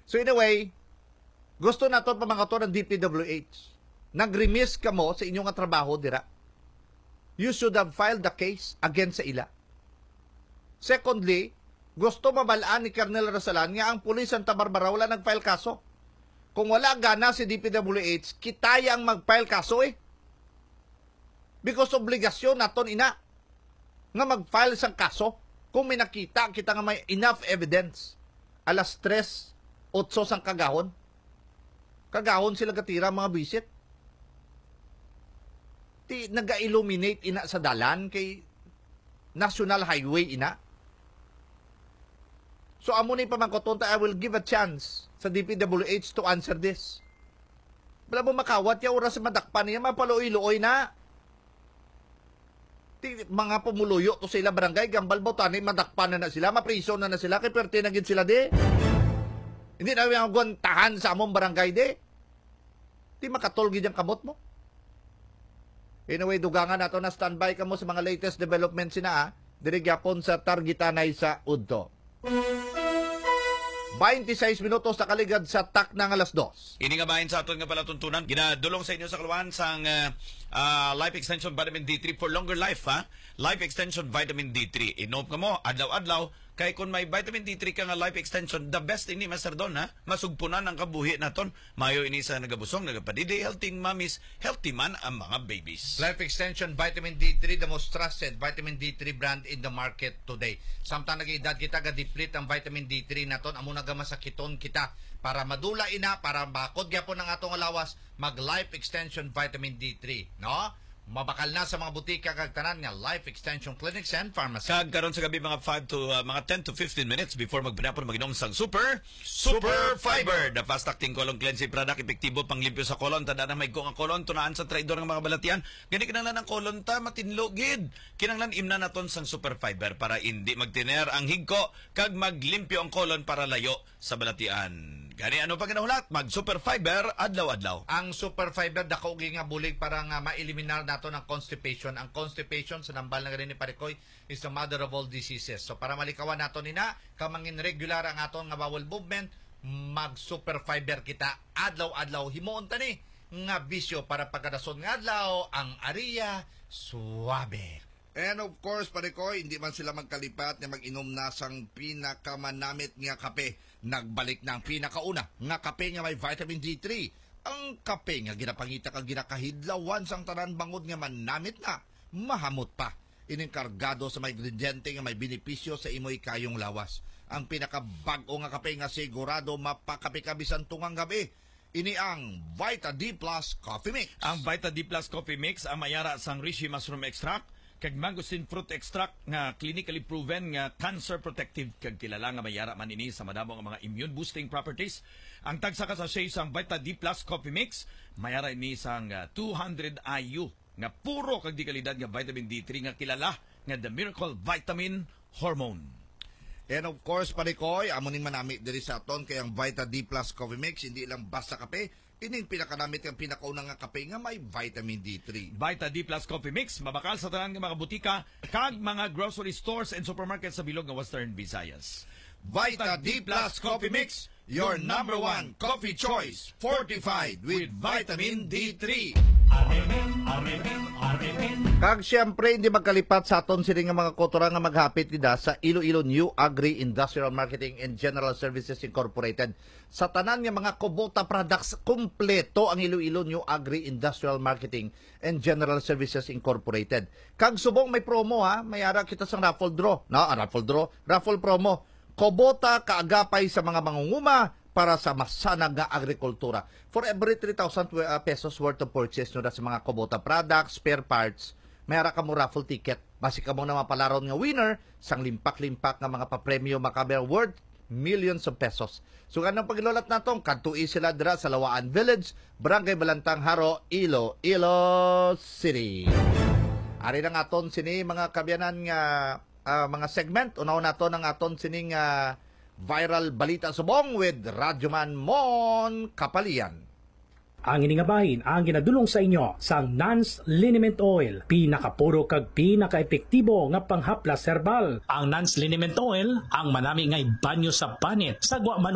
So in a way, gusto nato pa mga to ng DPWH. Nag-remiss ka mo sa inyong trabaho, dira. You should have filed the case against sa ila. Secondly, gusto mabalaan ni Colonel Rasalan nga ang pulis Santa Barbara wala nag-file kaso. Kung wala gana si DPWH, kitaya ang mag-file kaso Because obligasyon naton ina nga mag-file sang kaso kung may nakita kita nga may enough evidence. Alas 3, 8 sang kagahon. Kagahon sila katira mga bisit. Ti naga-illuminate ina sa dalan kay National Highway ina. So amo ni pamangkotonta, I will give a chance sa DPWH to answer this. Wala mo makawat ya oras madakpan niya, mapaluoy-luoy na. Mga pumuluyo to sila barangay, gambal botani, madakpan na sila, mapriso na sila, kay perte na gid sila di. Hindi na yung tahan sa among barangay di. Di makatol gid ang kamot mo. Anyway, dugangan nato na standby ka mo sa mga latest developments sina diri gyapon sa Targitanay sa Udto. 26 minutos na kaligad sa tak ng alas 2. Ini nga bahin sa aton nga palatuntunan, ginadulong sa inyo sa kaluan sang Life Extension Vitamin D3 for longer life, ha? Life Extension Vitamin D3. Inom ka mo, adlaw-adlaw, kay kung may vitamin D3 ka nga life extension, the best ini, Master Don, ha? Masugpunan ang kabuhi naton. Mayo ini sa nagabusong, nagapadidi, healthy mommies, healthy man ang mga babies. Life Extension Vitamin D3, the most trusted vitamin D3 brand in the market today. Samtang nag-edad kita, ga-deplete ang vitamin D3 naton, amo nagamasakiton kita para madula ina, para bakod gyapon ang atong alawas, mag-Life Extension Vitamin D3, no? Mabakal na sa mga butika kag tanan nga Life Extension Clinics and Pharmacy. Kag karon sa gabi mga 10 to 15 minutes before magpinapon mag-inom sang Super Fiber, the fast acting colon cleansing product, epektibo panglimpyo sa colon, tanda na may ang colon tunaan sa traidor ng mga balatian. Gani kinahanglan ang colon ta matinlo gid. Kinahanglan imna naton sang Super Fiber para hindi magtiner ang higko kag maglimpyo ang colon para layo sa balatian. Gani ano pa ginahulat? Mag Super Fiber adlaw-adlaw. Ang Super Fiber dako nga bulig para nga ma-eliminar nato ng constipation. Ang constipation sa nambal na ganin ni Parikoy is the mother of all diseases. So para malikawan nato nina, kamangin regular ang aton nga bowel movement, mag Super Fiber kita adlaw-adlaw. Himuon ta ni nga bisyo para pagkadason nga adlaw ang ariya suabe. And of course, Parikoy, hindi man sila magkalipat na mag-inom na sang pinakamanamit nga kape. Nagbalik na ang pinakauna nga kape nga may vitamin D3. Ang kape nga ginapangita kag ginakahidlawan sang tanan bangod nga manamit na, mahamot pa. Ining kargado sa may ingrediente nga may benepisyo sa imoy kayong lawas. Ang pinakabag-o nga kape nga sigurado mapakapi-kabisan tungang gabi. Ini ang Vita D Plus Coffee Mix. Ang Vita D Plus Coffee Mix ang mayara sang reishi mushroom extract kag mangosteen fruit extract nga clinically proven nga cancer protective kag kilala nga mayara man ini sa madamo nga mga immune boosting properties. Ang tagsa ka sa sang Vita D Plus Coffee Mix mayara ini sang 200 IU nga puro kag di kalidad nga vitamin D3 nga kilala nga the miracle vitamin hormone. And of course, Parikoy, amo ning manami diri sa aton kay ang Vita D Plus Coffee Mix hindi lang basta kape. Ining pinakanamit ang pinakaunang nga kape nga may vitamin D3. Vita D Plus Coffee Mix, mabakal sa tanan nga mga butika, kag mga grocery stores and supermarkets sa bilog nga Western Visayas. Vita D Plus Coffee Mix, your number one coffee choice, fortified with vitamin D3. Kag siyempre, hindi magkalipat sa aton sila nga mga kotora nga maghapit nila sa Iloilo New Agri Industrial Marketing and General Services Incorporated. Sa tanan nga mga Kubota products, kumpleto ang Iloilo New Agri Industrial Marketing and General Services Incorporated. Kag subong may promo ha, mayara kita sa raffle draw. Raffle promo. Kubota kaagapay sa mga mangunguma para sa masanag nga agrikultura. For every 3,000 pesos worth of purchase nyo na sa mga Kubota products, spare parts, mayara ka mo raffle ticket. Basi ka mo na mapalaron nga winner sang limpak-limpak nga mga papremyo makaber worth millions of pesos. So ganang pagilolat natong kadtui sila dira sa Lawaan Village, Barangay Balantang Haro, Iloilo City. Ari na aton sini mga kabyanan nga mga segment. Unaw naton ang aton sining viral balita subong with Radyoman Mon Kapalian. Ang iningabahin ang ginadulong sa inyo sang Nance Liniment Oil, pinakapuro kag pinakaepektibo nga panghaplas herbal. Ang Nance Liniment Oil ang manami nga banyo sa panit sagwa man